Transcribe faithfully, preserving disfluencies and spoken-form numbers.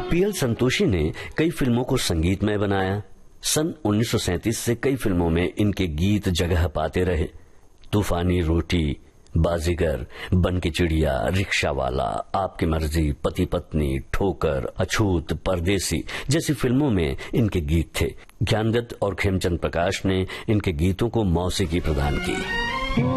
PL Santoshi ने कई फिल्मों को संगीतमय बनाया। सन उन्नीस सौ सैंतीस से कई फिल्मों में इनके गीत जगह पाते रहे। तूफानी रोटी, बाजीगर, बन की चिड़िया, रिक्शा वाला, आपकी मर्जी, पति पत्नी, ठोकर, अछूत, परदेसी जैसी फिल्मों में इनके गीत थे। ज्ञानदत्त और खेमचंद प्रकाश ने इनके गीतों को मौसीकी प्रदान की।